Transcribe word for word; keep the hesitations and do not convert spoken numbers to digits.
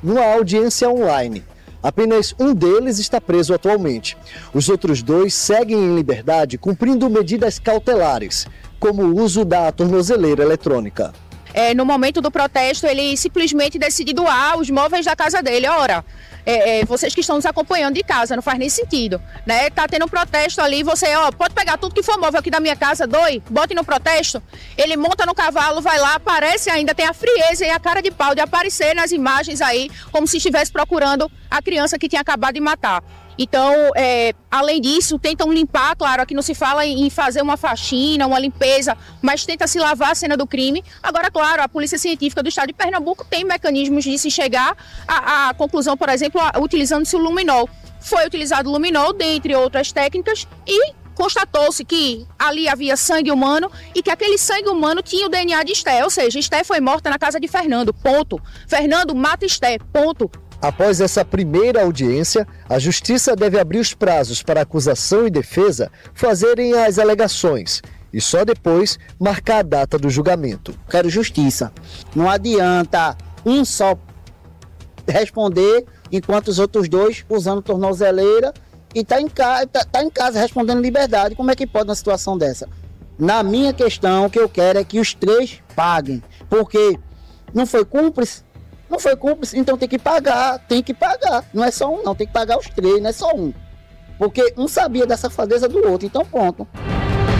numa audiência online. Apenas um deles está preso atualmente. Os outros dois seguem em liberdade cumprindo medidas cautelares, como o uso da tornozeleira eletrônica. É, no momento do protesto, ele simplesmente decide doar os móveis da casa dele. Ora, é, é, vocês que estão nos acompanhando de casa, não faz nem sentido, né? Tá tendo um protesto ali, você, ó, pode pegar tudo que for móvel aqui da minha casa, doe, bote no protesto. Ele monta no cavalo, vai lá, aparece ainda, tem a frieza e a cara de pau de aparecer nas imagens aí, como se estivesse procurando a criança que tinha acabado de matar. Então, é, além disso, tentam limpar, claro, aqui não se fala em fazer uma faxina, uma limpeza, mas tenta se lavar a cena do crime. Agora, claro, a Polícia Científica do Estado de Pernambuco tem mecanismos de se chegar à, à conclusão, por exemplo, utilizando-se o luminol. Foi utilizado o luminol, dentre outras técnicas, e constatou-se que ali havia sangue humano e que aquele sangue humano tinha o D N A de Esté, ou seja, Esté foi morta na casa de Fernando, ponto. Fernando mata Esté, ponto. Após essa primeira audiência, a Justiça deve abrir os prazos para acusação e defesa fazerem as alegações e só depois marcar a data do julgamento. Quero justiça. Não adianta um só responder enquanto os outros dois usando tornozeleira e tá em, ca... tá, tá em casa respondendo liberdade. Como é que pode uma situação dessa? Na minha questão, o que eu quero é que os três paguem, porque não foi cúmplice. Não foi cúmplice, então tem que pagar, tem que pagar. Não é só um, não, tem que pagar os três, não é só um. Porque um sabia da safadeza do outro, então pronto.